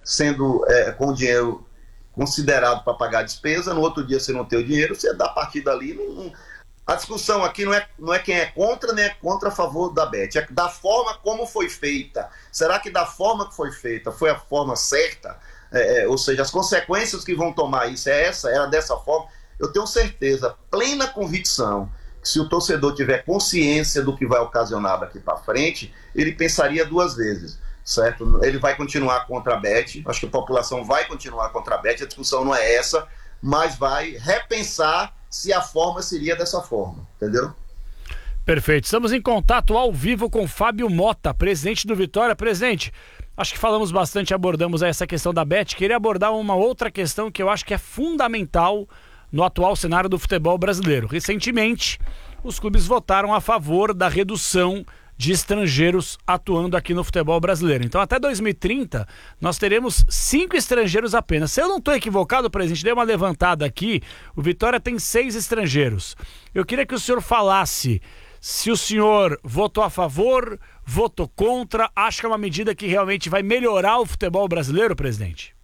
sendo com o dinheiro considerado para pagar a despesa, no outro dia você não tem o dinheiro, você dá a partir dali. A discussão aqui não é quem é contra, nem é contra a favor da Bet, é da forma como foi feita. Será que da forma que foi feita foi a forma certa? Ou seja, as consequências que vão tomar isso era dessa forma? Eu tenho certeza, plena convicção, que se o torcedor tiver consciência do que vai ocasionar daqui para frente, ele pensaria duas vezes, certo? Ele vai continuar contra a Bet, acho que a população vai continuar contra a Bet, a discussão não é essa, mas vai repensar se a forma seria dessa forma, entendeu? Perfeito. Estamos em contato ao vivo com Fábio Mota, presidente do Vitória. Presidente, acho que falamos bastante, abordamos essa questão da Bet. Queria abordar uma outra questão que eu acho que é fundamental no atual cenário do futebol brasileiro. Recentemente, os clubes votaram a favor da redução de estrangeiros atuando aqui no futebol brasileiro. Então, até 2030, nós teremos 5 estrangeiros apenas. Se eu não estou equivocado, presidente, dei uma levantada aqui, o Vitória tem 6 estrangeiros. Eu queria que o senhor falasse se o senhor votou a favor, votou contra, acha que é uma medida que realmente vai melhorar o futebol brasileiro, presidente?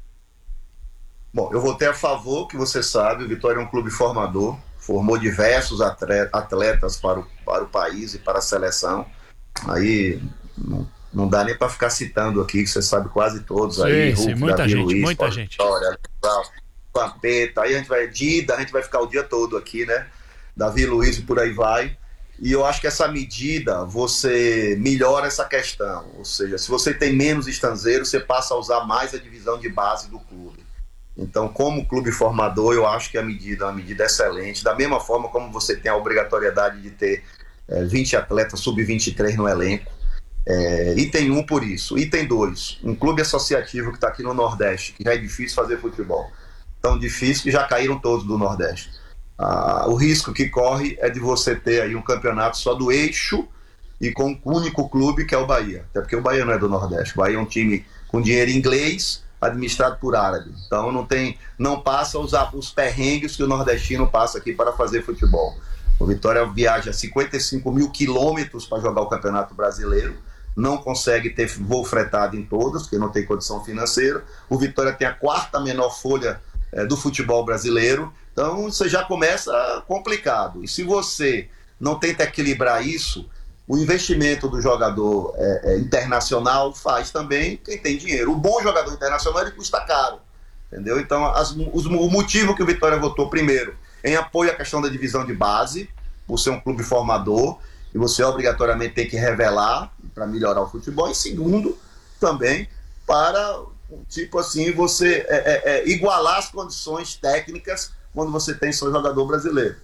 Bom, eu votei a favor, que você sabe, o Vitória é um clube formador, formou diversos atletas para o país e para a seleção. Aí não dá nem para ficar citando aqui, que você sabe quase todos. Aí, Hulk, muita Davi, gente, Luiz, muita gente. Vitória, Pampeta, aí a gente vai ficar o dia todo aqui, né? Davi Luiz e por aí vai. E eu acho que essa medida, você melhora essa questão. Ou seja, se você tem menos estrangeiros, você passa a usar mais a divisão de base do clube. Então, como clube formador, eu acho que a medida é uma medida excelente. Da mesma forma como você tem a obrigatoriedade de ter 20 atletas sub-23 no elenco. Item 1 por isso. Item 2, um clube associativo que está aqui no Nordeste, que já é difícil fazer futebol. Tão difícil que já caíram todos do Nordeste. O risco que corre é de você ter aí um campeonato só do eixo e com um único clube, que é o Bahia. Até porque o Bahia não é do Nordeste. O Bahia é um time com dinheiro inglês, administrado por árabe. Então não passa a usar os perrengues que o nordestino passa aqui para fazer futebol. O Vitória viaja 55 mil quilômetros para jogar o Campeonato Brasileiro, não consegue ter voo fretado em todas, porque não tem condição financeira. O Vitória tem a 4ª menor folha do futebol brasileiro, então você já começa complicado. E se você não tenta equilibrar isso, o investimento do jogador internacional faz também quem tem dinheiro. O bom jogador internacional, ele custa caro, entendeu? Então, o motivo que o Vitória votou, primeiro, em apoio à questão da divisão de base, por ser um clube formador, e você obrigatoriamente tem que revelar para melhorar o futebol, e segundo, também, para, tipo assim, você igualar as condições técnicas quando você tem seu jogador brasileiro.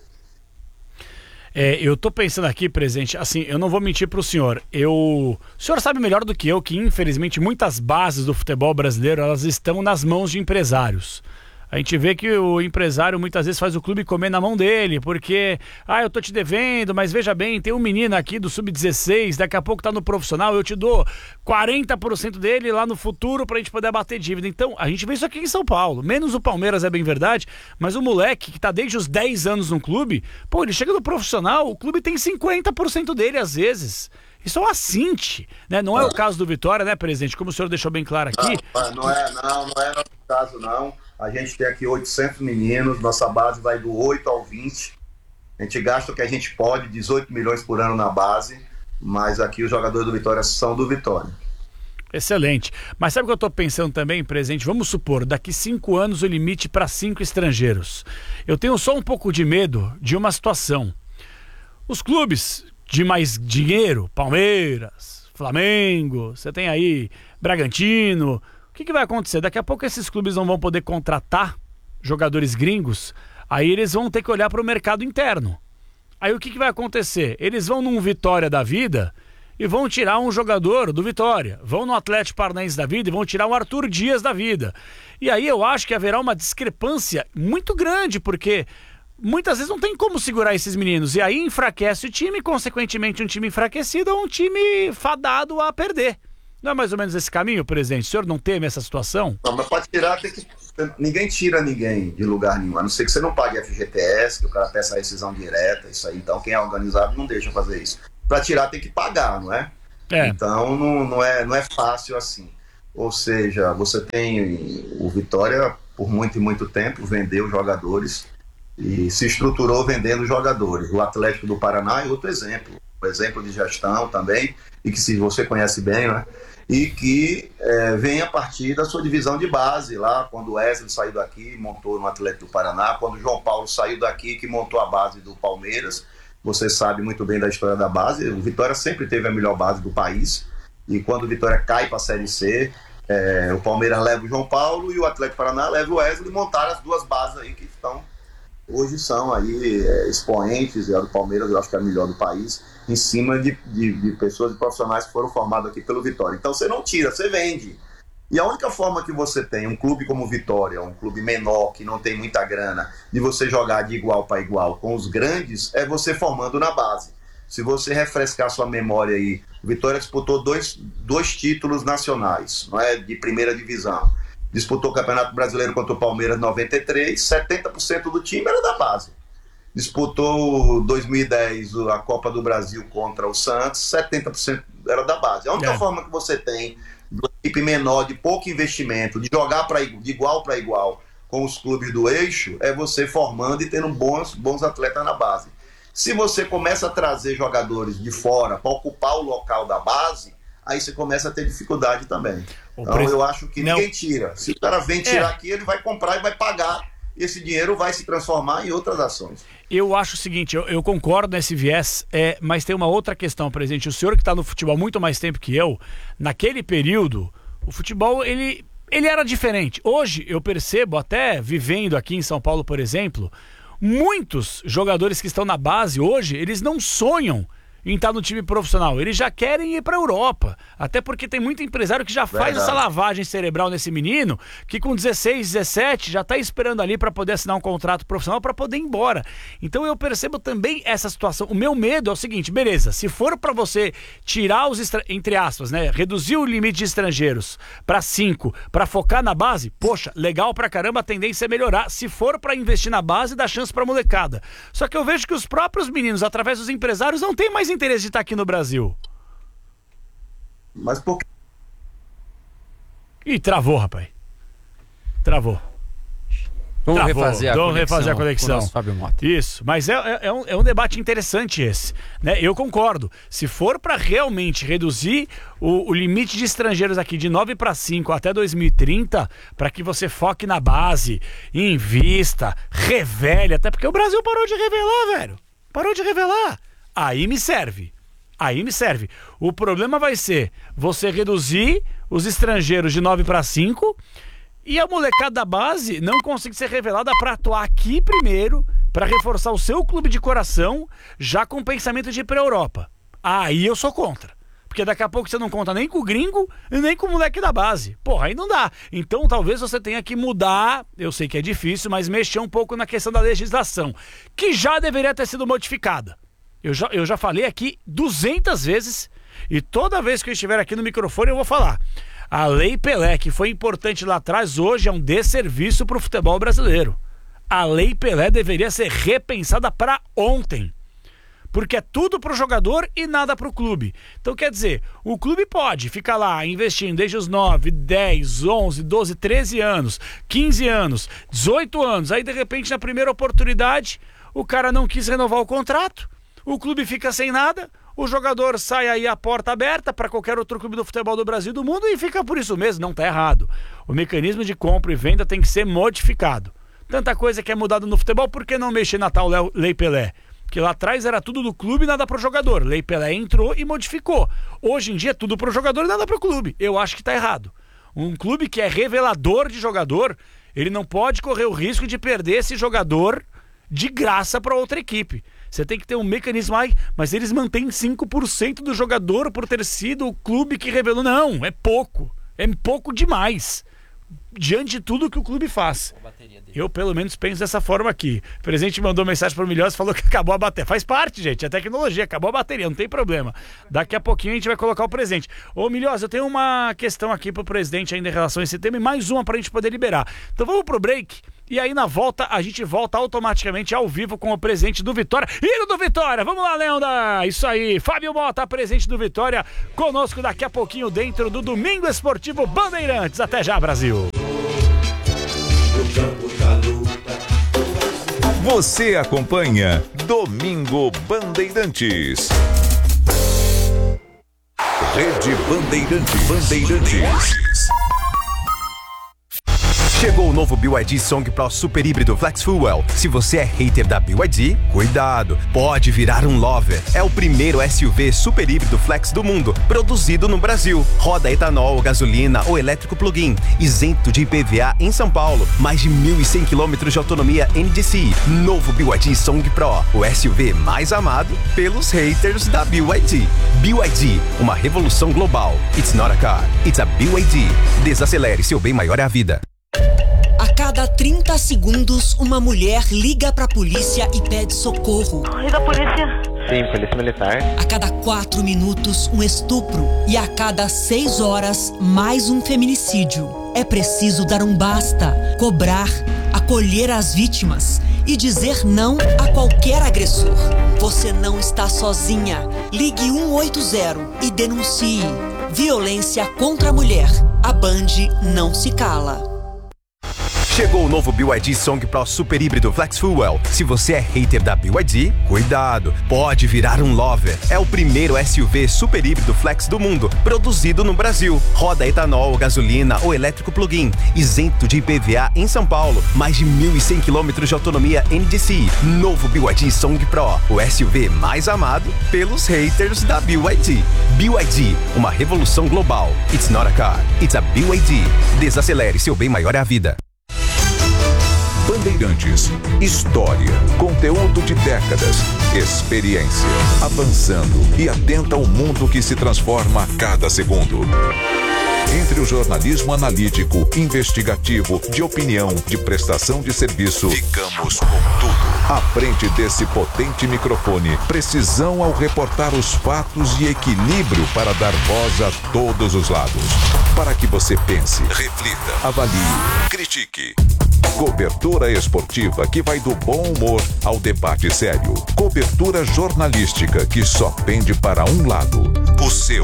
Eu tô pensando aqui, presidente, assim, eu não vou mentir pro senhor. O senhor sabe melhor do que eu que, infelizmente, muitas bases do futebol brasileiro, elas estão nas mãos de empresários. A gente vê que o empresário muitas vezes faz o clube comer na mão dele, porque, eu tô te devendo, mas veja bem, tem um menino aqui do Sub-16, daqui a pouco tá no profissional, eu te dou 40% dele lá no futuro pra gente poder abater dívida. Então, a gente vê isso aqui em São Paulo, menos o Palmeiras, é bem verdade, mas o moleque que tá desde os 10 anos no clube, ele chega no profissional, o clube tem 50% dele às vezes. Isso é um assinte, né? Não é o caso do Vitória, né, presidente? Como o senhor deixou bem claro aqui. Não é nosso caso, não. A gente tem aqui 800 meninos, nossa base vai do 8 ao 20. A gente gasta o que a gente pode, 18 milhões por ano na base, mas aqui os jogadores do Vitória são do Vitória. Excelente. Mas sabe o que eu estou pensando também, presidente? Vamos supor, daqui 5 anos o limite para 5 estrangeiros. Eu tenho só um pouco de medo de uma situação. Os clubes de mais dinheiro, Palmeiras, Flamengo, você tem aí Bragantino. O que vai acontecer? Daqui a pouco esses clubes não vão poder contratar jogadores gringos, aí eles vão ter que olhar para o mercado interno. Aí o que vai acontecer? Eles vão num Vitória da vida e vão tirar um jogador do Vitória. Vão no Atlético Paranaense da vida e vão tirar um Arthur Dias da vida. E aí eu acho que haverá uma discrepância muito grande, porque muitas vezes não tem como segurar esses meninos. E aí enfraquece o time, consequentemente um time enfraquecido é um time fadado a perder. Não é mais ou menos esse caminho, presidente? O senhor não teme essa situação? Não, mas para tirar, ninguém tira ninguém de lugar nenhum, a não ser que você não pague FGTS, que o cara peça a rescisão direta, isso aí. Então quem é organizado não deixa fazer isso. Para tirar tem que pagar, não é? Então não é fácil assim. Ou seja, você tem o Vitória, por muito e muito tempo, vendeu jogadores e se estruturou vendendo jogadores. O Atlético do Paraná é outro exemplo, um exemplo de gestão também, e que se você conhece bem, né? E que vem a partir da sua divisão de base, lá quando o Wesley saiu daqui, montou no Atlético do Paraná, quando o João Paulo saiu daqui, que montou a base do Palmeiras. Você sabe muito bem da história da base, o Vitória sempre teve a melhor base do país, e quando o Vitória cai para a Série C, o Palmeiras leva o João Paulo e o Atlético Paraná leva o Wesley, e montaram as duas bases aí que estão, hoje são aí expoentes, e a do Palmeiras eu acho que é a melhor do país, em cima de pessoas e profissionais que foram formados aqui pelo Vitória. Então você não tira, você vende. E a única forma que você tem, um clube como o Vitória, um clube menor, que não tem muita grana, de você jogar de igual para igual com os grandes, é você formando na base. Se você refrescar sua memória aí, o Vitória disputou dois títulos nacionais, não é, de primeira divisão. Disputou o Campeonato Brasileiro contra o Palmeiras em 93, 70% do time era da base. Disputou 2010 a Copa do Brasil contra o Santos, 70% era da base. A única forma que você tem de uma equipe menor, de pouco investimento, de jogar de igual para igual com os clubes do eixo, é você formando e tendo bons atletas na base. Se você começa a trazer jogadores de fora para ocupar o local da base, aí você começa a ter dificuldade também. Então eu acho que ninguém tira. Se o cara vem tirar aqui, ele vai comprar e vai pagar. E esse dinheiro vai se transformar em outras ações. Eu acho o seguinte, eu concordo nesse viés, mas tem uma outra questão, presidente. O senhor que está no futebol muito mais tempo que eu, naquele período, o futebol, ele era diferente. Hoje, eu percebo, até vivendo aqui em São Paulo, por exemplo, muitos jogadores que estão na base hoje, eles não sonham em estar no time profissional, eles já querem ir para a Europa, até porque tem muito empresário que já faz essa lavagem cerebral nesse menino, que com 16, 17 já está esperando ali para poder assinar um contrato profissional para poder ir embora. Então eu percebo também essa situação. O meu medo é o seguinte, beleza, se for para você tirar entre aspas, né, reduzir o limite de estrangeiros para 5, para focar na base, poxa, legal pra caramba, a tendência é melhorar. Se for para investir na base, dá chance pra molecada. Só que eu vejo que os próprios meninos, através dos empresários, não têm mais interesse de estar aqui no Brasil. Mas por que? Ih, travou, rapaz. Travou. Vamos refazer a conexão. Com o Fábio Mota. Isso, mas é um debate interessante esse, né? Eu concordo. Se for para realmente reduzir o limite de estrangeiros aqui de 9 para 5 até 2030, para que você foque na base, invista, revele, até porque o Brasil parou de revelar, velho. Parou de revelar. Aí me serve. O problema vai ser você reduzir os estrangeiros de 9 para 5 e a molecada da base não conseguir ser revelada para atuar aqui primeiro, para reforçar o seu clube de coração, já com pensamento de ir para a Europa. Aí eu sou contra. Porque daqui a pouco você não conta nem com o gringo e nem com o moleque da base. Porra, aí não dá. Então talvez você tenha que mudar, eu sei que é difícil, mas mexer um pouco na questão da legislação, que já deveria ter sido modificada. Eu já falei aqui 200 vezes e toda vez que eu estiver aqui no microfone eu vou falar. A Lei Pelé, que foi importante lá atrás, hoje é um desserviço para o futebol brasileiro. A Lei Pelé deveria ser repensada para ontem. Porque é tudo para o jogador e nada para o clube. Então quer dizer, o clube pode ficar lá investindo desde os 9, 10, 11, 12, 13 anos, 15 anos, 18 anos. Aí de repente na primeira oportunidade o cara não quis renovar o contrato. O clube fica sem nada, o jogador sai aí a porta aberta para qualquer outro clube do futebol do Brasil e do mundo e fica por isso mesmo, não está errado. O mecanismo de compra e venda tem que ser modificado. Tanta coisa que é mudada no futebol, por que não mexer na tal Lei Pelé? Que lá atrás era tudo do clube e nada pro jogador. Lei Pelé entrou e modificou. Hoje em dia é tudo pro jogador e nada pro clube. Eu acho que tá errado. Um clube que é revelador de jogador, ele não pode correr o risco de perder esse jogador de graça para outra equipe. Você tem que ter um mecanismo, mas eles mantêm 5% do jogador por ter sido o clube que revelou. Não, é pouco demais, diante de tudo que o clube faz. Eu pelo menos penso dessa forma aqui. O presidente mandou mensagem para o Milhões, falou que acabou a bateria. Faz parte, gente, é tecnologia, acabou a bateria, não tem problema. Daqui a pouquinho a gente vai colocar o presente. Ô Milhões, eu tenho uma questão aqui pro presidente ainda em relação a esse tema e mais uma pra gente poder liberar. Então vamos pro break E aí na volta, a gente volta automaticamente ao vivo com o presidente do Vitória. Hino do Vitória, vamos lá, Leandra! Isso aí, Fábio Mota, presidente do Vitória, conosco daqui a pouquinho dentro do Domingo Esportivo Bandeirantes. Até já, Brasil! Você acompanha Domingo Bandeirantes. Rede Bandeirantes. Chegou o novo BYD Song Pro Super Híbrido Flex Fuel. Se você é hater da BYD, cuidado, pode virar um lover. É o primeiro SUV super híbrido flex do mundo, produzido no Brasil. Roda etanol, gasolina ou elétrico plug-in, isento de IPVA em São Paulo. Mais de 1.100 km de autonomia NDCi. Novo BYD Song Pro, o SUV mais amado pelos haters da BYD. BYD, uma revolução global. It's not a car, it's a BYD. Desacelere, seu bem maior é a vida. A cada 30 segundos, uma mulher liga pra polícia e pede socorro. Liga a polícia. Sim, polícia militar. A cada 4 minutos, um estupro. E a cada 6 horas, mais um feminicídio. É preciso dar um basta, cobrar, acolher as vítimas e dizer não a qualquer agressor. Você não está sozinha. Ligue 180 e denuncie. Violência contra a mulher. A Band não se cala. Chegou o novo BYD Song Pro Super Híbrido Flex Fuel. Se você é hater da BYD, cuidado, pode virar um lover. É o primeiro SUV super híbrido flex do mundo, produzido no Brasil. Roda etanol, gasolina ou elétrico plug-in, isento de IPVA em São Paulo. Mais de 1.100 km de autonomia NDCi. Novo BYD Song Pro, o SUV mais amado pelos haters da BYD. BYD, uma revolução global. It's not a car, it's a BYD. Desacelere, seu bem maior é a vida. Bandeirantes. História, conteúdo de décadas, experiência, avançando e atenta ao mundo que se transforma a cada segundo. Entre o jornalismo analítico, investigativo, de opinião, de prestação de serviço, ficamos com tudo. À frente desse potente microfone, precisão ao reportar os fatos e equilíbrio para dar voz a todos os lados. Para que você pense, reflita, avalie, critique. Cobertura esportiva que vai do bom humor ao debate sério. Cobertura jornalística que só pende para um lado. O seu.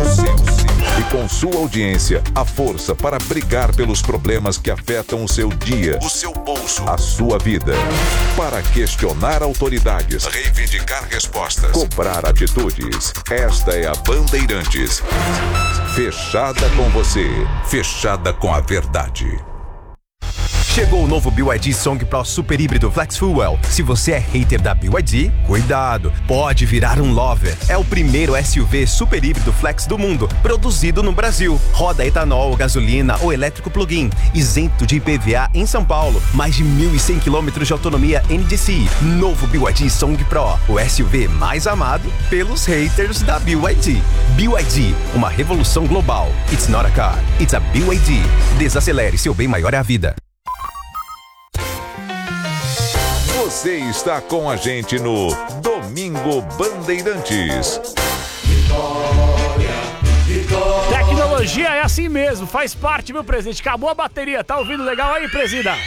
E com sua audiência, a força para brigar pelos problemas que afetam o seu dia, o seu bolso, a sua vida. Para questionar autoridades, reivindicar respostas, cobrar atitudes. Esta é a Bandeirantes. Fechada com você, fechada com a verdade. Chegou o novo BYD Song Pro Super Híbrido Flex Fuel. Se você é hater da BYD, cuidado, pode virar um lover. É o primeiro SUV super híbrido flex do mundo, produzido no Brasil. Roda etanol, gasolina ou elétrico plug-in, isento de IPVA em São Paulo. Mais de 1.100 km de autonomia NDCi. Novo BYD Song Pro, o SUV mais amado pelos haters da BYD. BYD, uma revolução global. It's not a car, it's a BYD. Desacelere, seu bem maior é a vida. Você está com a gente no Domingo Bandeirantes. Tecnologia é assim mesmo, faz parte, viu, presidente? Acabou a bateria, tá ouvindo legal aí, presida?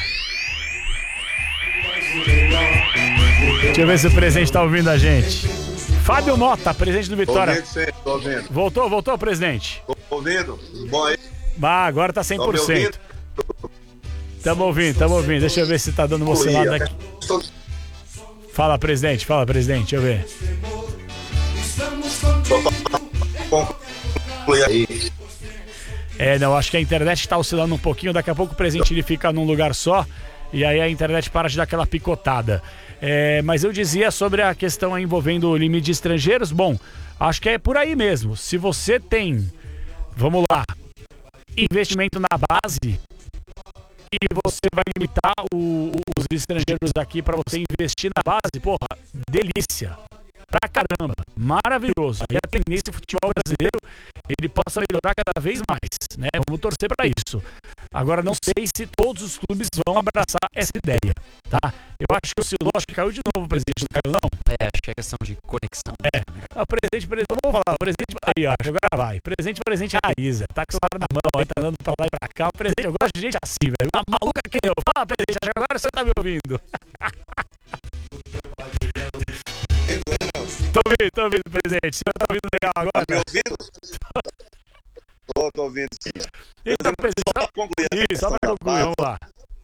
Deixa eu ver se o presidente tá ouvindo a gente. Fábio Mota, presidente do Vitória. Tô ouvindo. Voltou, presidente? Tô ouvindo. Bom aí. Agora tá 100%. Tamo ouvindo. Deixa eu ver se tá dando uma oscilada aqui. Fala, presidente, deixa eu ver. Não, acho que a internet tá oscilando um pouquinho, daqui a pouco o presidente ele fica num lugar só, e aí a internet para de dar aquela picotada. Mas eu dizia sobre a questão envolvendo o limite de estrangeiros, bom, acho que é por aí mesmo. Se você tem, vamos lá, investimento na base, e você vai limitar os estrangeiros aqui para você investir na base, porra, delícia. pra caramba, maravilhoso. Aí a tendência do futebol brasileiro, ele possa melhorar cada vez mais, né? Vamos torcer para isso. Agora, não sei se todos os clubes vão abraçar essa ideia, tá? Eu acho que o Silócio caiu de novo, o presidente, não caiu não? Acho que é questão de conexão. O presidente, vamos falar, o presidente, aí, ó, agora vai. Presidente Raiza, tá com o celular na mão, aí tá andando pra lá e pra cá. O presidente, eu gosto de gente assim, velho, uma maluca que eu. Fala, presidente, acho que agora você tá me ouvindo. Tô ouvindo, presidente. O senhor tá ouvindo legal agora? Tá me ouvindo? Tô ouvindo, sim. Então, presidente, só pra concluir, vamos lá.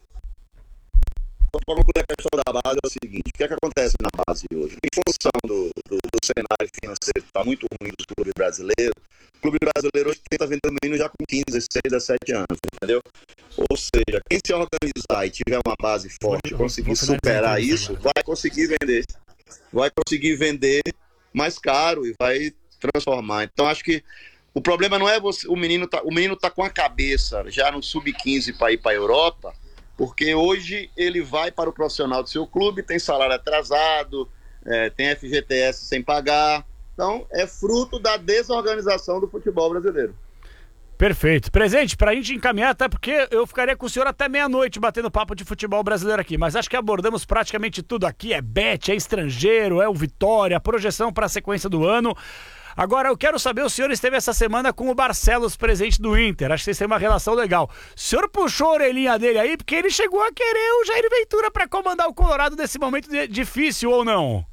Só para concluir a questão da base é o seguinte: o que é que acontece na base hoje? Em função do cenário financeiro que está muito ruim dos clubes brasileiros, o clube brasileiro hoje tenta vender o menino já com 15, 16, 17 anos, entendeu? Ou seja, quem se organizar e tiver uma base forte e conseguir superar isso, vai conseguir vender. Vai conseguir vender mais caro e vai transformar. Então, acho que o problema não é você, o menino tá com a cabeça já no sub-15 para ir para a Europa, porque hoje ele vai para o profissional do seu clube, tem salário atrasado, tem FGTS sem pagar. Então, é fruto da desorganização do futebol brasileiro. Perfeito. Presidente, pra gente encaminhar, até porque eu ficaria com o senhor até meia-noite batendo papo de futebol brasileiro aqui, mas acho que abordamos praticamente tudo aqui. É bet, é estrangeiro, é o Vitória, projeção para a sequência do ano. Agora, eu quero saber, o senhor esteve essa semana com o Barcelos, presidente do Inter. Acho que vocês têm uma relação legal. O senhor puxou a orelhinha dele aí, porque ele chegou a querer o Jair Ventura para comandar o Colorado nesse momento difícil, ou não?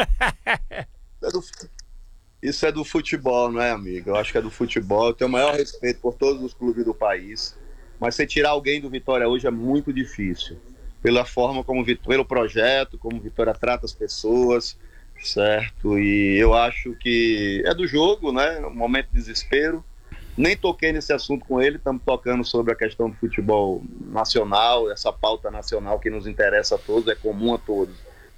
Isso é do futebol, não é, amigo? Eu acho que é do futebol. Eu tenho o maior respeito por todos os clubes do país. Mas você tirar alguém do Vitória hoje é muito difícil. Pela forma como pelo projeto, como o Vitória trata as pessoas, certo? E eu acho que é do jogo, né? Um momento de desespero. Nem toquei nesse assunto com ele. Estamos tocando sobre a questão do futebol nacional, essa pauta nacional que nos interessa a todos, é comum a todos.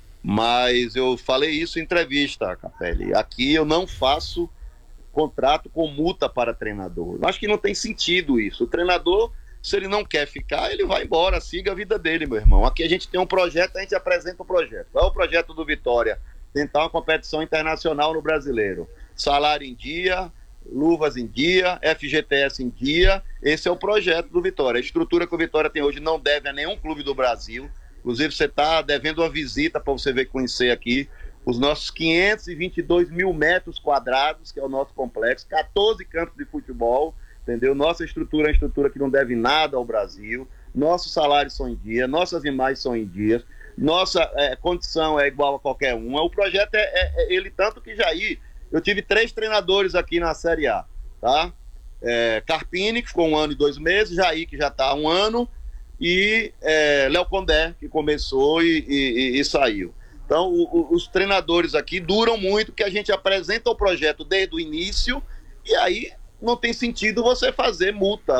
Mas eu falei isso em entrevista, Capelli. Aqui eu não faço contrato com multa para treinador. Eu acho que não tem sentido isso. O treinador, se ele não quer ficar, ele vai embora, siga a vida dele, meu irmão. Aqui a gente tem um projeto, a gente apresenta o projeto. Qual é o projeto do Vitória? Tentar uma competição internacional no Brasileiro. Salário em dia, luvas em dia, FGTS em dia. Esse é o projeto do Vitória. A estrutura que o Vitória tem hoje não deve a nenhum clube do Brasil. Inclusive, você está devendo uma visita para você ver, conhecer aqui os nossos 522 mil metros quadrados, que é o nosso complexo, 14 campos de futebol, entendeu? Nossa estrutura é uma estrutura que não deve nada ao Brasil, nossos salários são em dia, nossas imagens são em dia, nossa condição é igual a qualquer um. O projeto é ele tanto que Jair, eu tive 3 treinadores aqui na Série A, tá? Carpini, que ficou 1 ano e 2 meses, Jair, que já está há 1 ano, e Léo Condé, que começou e saiu. Então, os treinadores aqui duram muito, que a gente apresenta o projeto desde o início, e aí não tem sentido você fazer multa.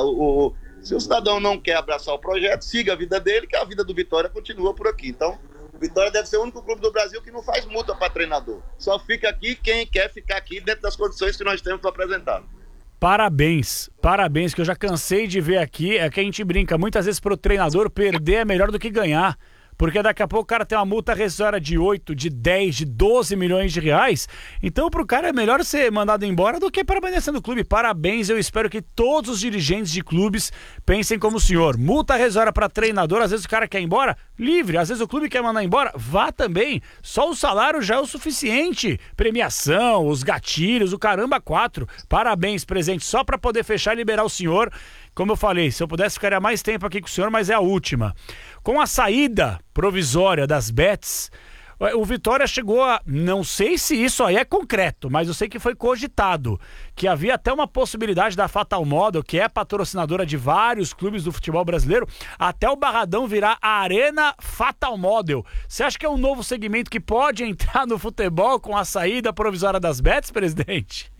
Se o cidadão não quer abraçar o projeto, siga a vida dele, que a vida do Vitória continua por aqui. Então, o Vitória deve ser o único clube do Brasil que não faz multa para treinador. Só fica aqui quem quer ficar aqui dentro das condições que nós temos para apresentar. Parabéns, que eu já cansei de ver aqui, é que a gente brinca, muitas vezes pro treinador perder é melhor do que ganhar, porque daqui a pouco o cara tem uma multa rescisória de 8, de 10, de 12 milhões de reais, então pro cara é melhor ser mandado embora do que permanecer no clube. Parabéns, eu espero que todos os dirigentes de clubes pensem como o senhor. Multa rescisória para treinador, às vezes o cara quer ir embora, livre, às vezes o clube quer mandar embora, vá também, só o salário já é o suficiente, premiação, os gatilhos, o caramba 4, parabéns, presidente, só para poder fechar e liberar o senhor. Como eu falei, se eu pudesse ficaria mais tempo aqui com o senhor, mas é a última. Com a saída provisória das bets, o Vitória chegou a... Não sei se isso aí é concreto, mas eu sei que foi cogitado, que havia até uma possibilidade da Fatal Model, que é patrocinadora de vários clubes do futebol brasileiro, até o Barradão virar a Arena Fatal Model. Você acha que é um novo segmento que pode entrar no futebol com a saída provisória das bets, presidente?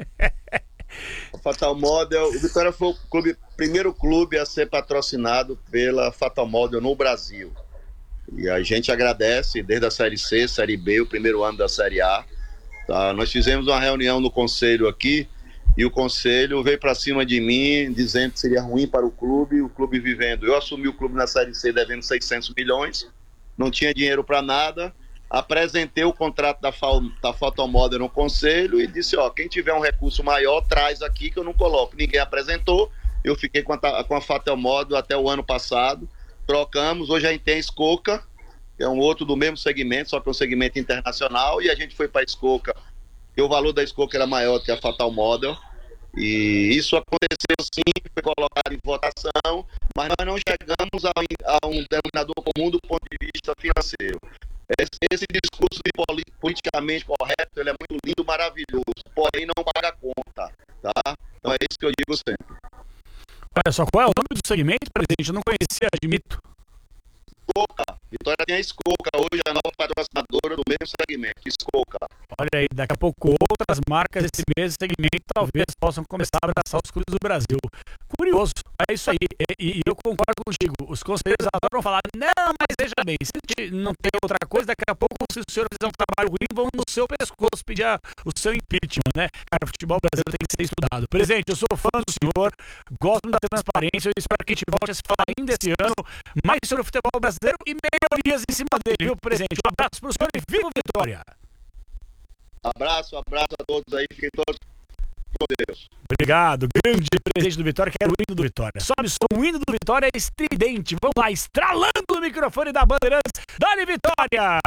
A Fatal Model, o Vitória foi o primeiro clube a ser patrocinado pela Fatal Model no Brasil. E a gente agradece desde a Série C, Série B, o primeiro ano da Série A. Tá? Nós fizemos uma reunião no conselho aqui e o conselho veio para cima de mim dizendo que seria ruim para o clube vivendo. Eu assumi o clube na Série C devendo 600 milhões, não tinha dinheiro para nada apresentei o contrato da Fotomodel no conselho e disse, quem tiver um recurso maior, traz aqui que eu não coloco. Ninguém apresentou, eu fiquei com a Fotomodel até o ano passado, trocamos, hoje a gente tem a Escoca, que é um outro do mesmo segmento, só que é um segmento internacional, e a gente foi para a Escoca, porque o valor da Escoca era maior que a Fotomodel, e isso aconteceu sim, foi colocado em votação, mas nós não chegamos a um denominador comum do ponto de vista financeiro. Esse discurso de politicamente correto, ele é muito lindo, maravilhoso, porém não paga conta, tá? Então é isso que eu digo sempre. Olha só, qual é o nome do segmento, presidente? Eu não conhecia, admito. Escoca. Vitória tem a Escoca, hoje é a nova patrocinadora do mesmo segmento, Escoca. Olha aí, daqui a pouco outras marcas desse mesmo segmento talvez possam começar a abraçar os clubes do Brasil. Curioso, é isso aí. E eu concordo contigo. Os conselheiros adoram falar, não, mas veja bem, se não tem outra coisa, daqui a pouco, se o senhor fizer um trabalho ruim, vão no seu pescoço pedir o seu impeachment, né? Cara, o futebol brasileiro tem que ser estudado. Presidente, eu sou fã do senhor, gosto da transparência, eu espero que a gente volte a se falar ainda esse ano mais sobre o futebol brasileiro e melhorias em cima dele, viu, presidente? Um abraço pro senhor e viva a Vitória! Abraço a todos aí, fiquem todos com Deus. Obrigado, grande presidente do Vitória, que era o hino do Vitória. Sobe o som, o hino do Vitória é estridente. Vamos lá, estralando o microfone da Bandeirantes. Dá-lhe Vitória!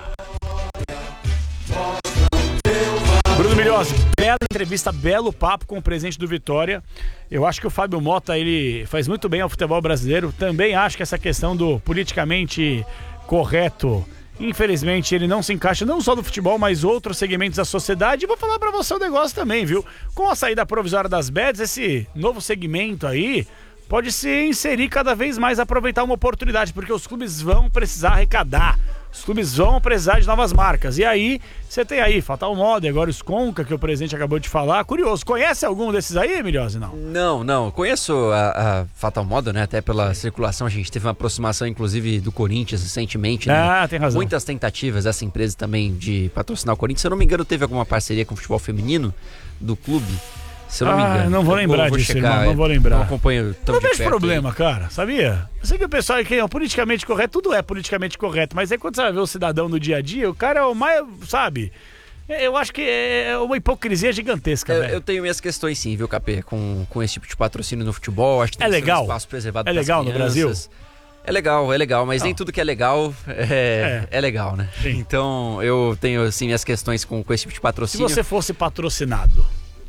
Bruno Milhose, bela entrevista, belo papo com o presidente do Vitória. Eu acho que o Fábio Mota, ele faz muito bem ao futebol brasileiro. Também acho que essa questão do politicamente correto, infelizmente, ele não se encaixa não só no futebol, mas outros segmentos da sociedade. E vou falar pra você um negócio também, viu? Com a saída provisória das bets, esse novo segmento aí pode se inserir cada vez mais, aproveitar uma oportunidade, porque os clubes vão precisar arrecadar. Os clubes vão precisar de novas marcas. E aí, você tem aí Fatal Model, agora o Esconca, que o presidente acabou de falar. Curioso, conhece algum desses aí, Milhose? Não. Conheço a Fatal Model, né? Até pela circulação, a gente teve uma aproximação, inclusive, do Corinthians recentemente, né? Tem razão. Muitas tentativas dessa empresa também de patrocinar o Corinthians. Se eu não me engano, teve alguma parceria com o futebol feminino do clube. Se eu não me engano. Não vou lembrar disso, checar, irmão, não vou lembrar. Não acompanho tão não de vejo perto problema, aí. cara, sabia? Eu sei que o pessoal que é politicamente correto, tudo é politicamente correto, mas aí quando você vai ver o cidadão no dia a dia, o cara é o mais, sabe? Eu acho que é uma hipocrisia gigantesca, velho. Eu tenho minhas questões sim, viu, Capê, com esse tipo de patrocínio no futebol. Acho que tem que ser um espaço preservado. É legal no Brasil? É legal, mas nem tudo que é legal é legal, né? Sim. Então eu tenho assim minhas questões com esse tipo de patrocínio. Se você fosse patrocinado,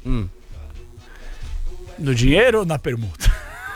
no dinheiro ou na permuta?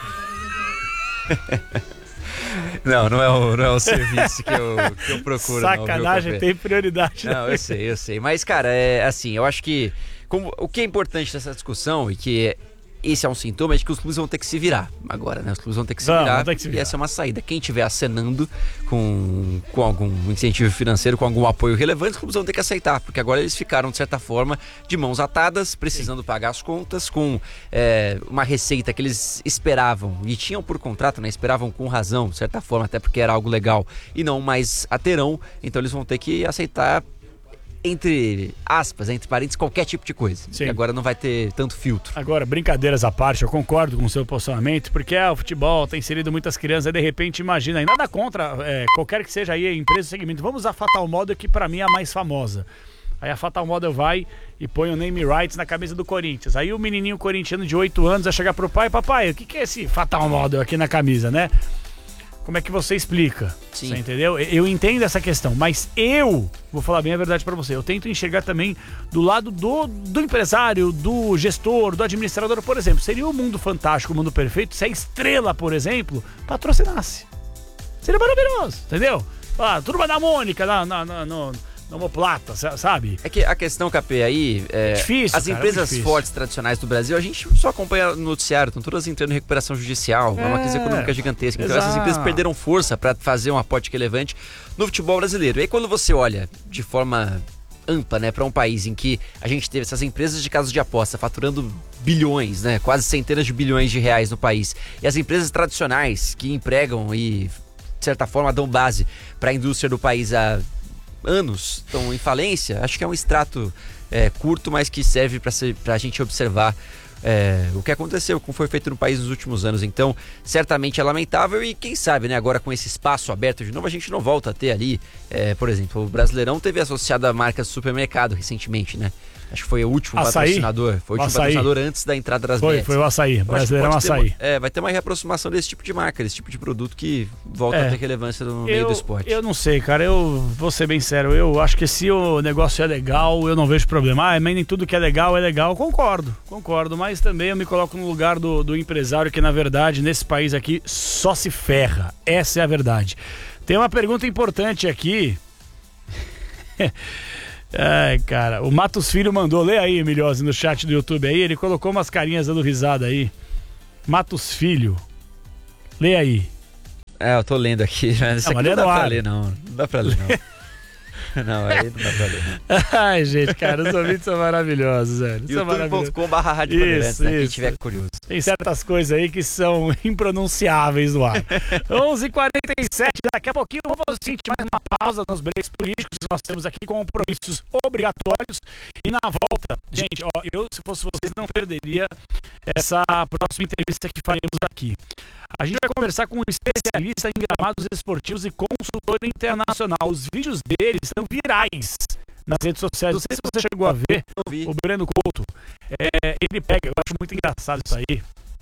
Não é o serviço que eu procuro. Sacanagem, não, tem prioridade. Não, eu sei. Mas, cara, assim, eu acho que o que é importante nessa discussão e que esse é um sintoma, é de que os clubes vão ter que se virar agora, né? Os clubes vão ter que se virar e essa é uma saída. Quem estiver acenando com algum incentivo financeiro, com algum apoio relevante, os clubes vão ter que aceitar, porque agora eles ficaram, de certa forma, de mãos atadas, precisando pagar as contas, com uma receita que eles esperavam, e tinham por contrato, né? Esperavam com razão, de certa forma, até porque era algo legal, e não mais a terão, então eles vão ter que aceitar, entre aspas, entre parênteses, qualquer tipo de coisa. Sim. E agora não vai ter tanto filtro. Agora, brincadeiras à parte, eu concordo com o seu posicionamento, porque o futebol tem inserido muitas crianças, aí de repente, imagina, e nada contra qualquer que seja aí a empresa, o segmento. Vamos usar a Fatal Model, que pra mim é a mais famosa. Aí a Fatal Model vai e põe o name rights na camisa do Corinthians. Aí o menininho corintiano de 8 anos vai chegar pro pai, papai, o que é esse Fatal Model aqui na camisa, né? Como é que você explica? Sim. Você entendeu? Eu entendo essa questão, mas eu vou falar bem a verdade pra você. Eu tento enxergar também do lado do empresário, do gestor, do administrador, por exemplo. Seria um mundo fantástico, um mundo perfeito se a Estrela, por exemplo, patrocinasse. Seria maravilhoso, entendeu? Turma da Mônica no Homoplata, sabe? É que a questão, KP, aí difícil, as empresas fortes tradicionais do Brasil, a gente só acompanha no noticiário, estão todas entrando em recuperação judicial, é uma crise econômica gigantesca. Então essas empresas perderam força para fazer um aporte relevante no futebol brasileiro. E aí quando você olha de forma ampla, né, para um país em que a gente teve essas empresas de casas de aposta faturando bilhões, né, quase centenas de bilhões de reais no país, e as empresas tradicionais que empregam e, de certa forma, dão base para a indústria do país há anos estão em falência, acho que é um extrato curto, mas que serve para a gente observar o que aconteceu, como foi feito no país nos últimos anos. Então, certamente é lamentável e quem sabe, né, agora com esse espaço aberto de novo, a gente não volta a ter ali, por exemplo, o Brasileirão teve associado a marcas de supermercado recentemente, né? Acho que foi o último patrocinador. Foi o último patrocinador antes da entrada das BRs. Foi o Açaí, Brasileirão Açaí. Vai ter uma reaproximação desse tipo de marca, desse tipo de produto que volta a ter relevância no meio do esporte. Eu não sei, cara, eu vou ser bem sério, eu acho que se o negócio é legal, eu não vejo problema. Mas nem tudo que é legal, concordo, mas também eu me coloco no lugar do empresário que, na verdade, nesse país aqui, só se ferra. Essa é a verdade. Tem uma pergunta importante aqui. Ai, cara, o Matos Filho mandou, lê aí, Emiliosi, no chat do YouTube aí, ele colocou umas carinhas dando risada aí. Matos Filho, lê aí. Eu tô lendo aqui, mas não dá pra ler, não. Não dá pra ler, não. Não, aí não dá pra ler. Ai, gente, cara, os ouvintes são maravilhosos, velho. youtube.com/Rádio Bandeirantes, né? Quem tiver curioso. Tem certas coisas aí que são impronunciáveis no ar. 11h47, daqui a pouquinho eu vou sentir mais uma pausa nos breaks políticos que nós temos aqui, compromissos obrigatórios. E na volta, gente, eu, se fosse vocês, não perderia essa próxima entrevista que faremos aqui. A gente vai conversar com um especialista em gramados esportivos e consultor internacional. Os vídeos dele são virais nas redes sociais. Não sei se você chegou a ver, o Breno Couto. Ele pega, eu acho muito engraçado isso aí.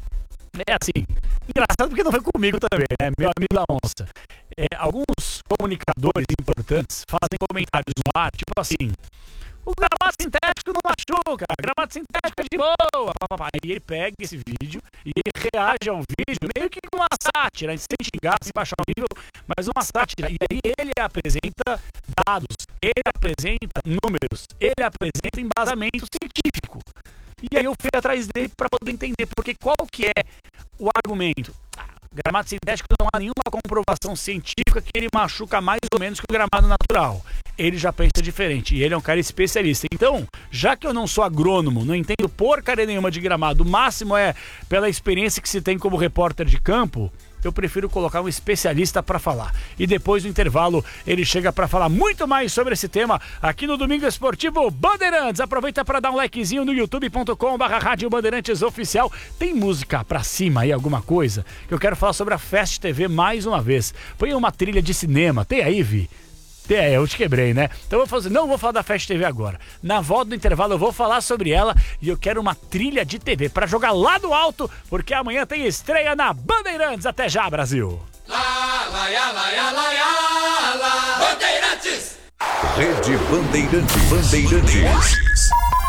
É assim, engraçado porque não foi comigo também, né? Meu amigo da onça. Alguns comunicadores importantes fazem comentários no ar, tipo assim: o gramado sintético não machuca, gramado sintético é de boa. E ele pega esse vídeo e ele reage ao vídeo meio que com uma sátira, sem xingar, sem baixar o nível, mas uma sátira. E aí ele apresenta dados, ele apresenta números, ele apresenta embasamento científico. E aí eu fui atrás dele para poder entender, porque qual que é o argumento? Gramado sintético não há nenhuma comprovação científica que ele machuca mais ou menos que o gramado natural. Ele já pensa diferente e ele é um cara especialista. Então, já que eu não sou agrônomo, não entendo porcaria nenhuma de gramado, o máximo é pela experiência que se tem como repórter de campo, eu prefiro colocar um especialista para falar. E depois do intervalo, ele chega para falar muito mais sobre esse tema aqui no Domingo Esportivo Bandeirantes. Aproveita para dar um likezinho no youtube.com/Rádio Bandeirantes Oficial. Tem música pra cima aí, alguma coisa? Que eu quero falar sobre a Fast TV mais uma vez. Põe uma trilha de cinema. Tem aí, Vi? Eu te quebrei, né? Então não vou falar da Fast TV agora. Na volta do intervalo eu vou falar sobre ela e eu quero uma trilha de TV pra jogar lá do alto, porque amanhã tem estreia na Bandeirantes. Até já, Brasil! Rede Bandeirantes.